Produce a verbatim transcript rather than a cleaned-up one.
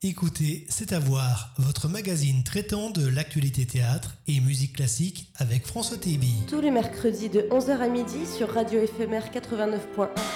Écoutez, c'est à voir, votre magazine traitant de l'actualité théâtre et musique classique avec François Téby. Tous les mercredis de onze heures à midi sur Radio Éphémère quatre-vingt-neuf point un.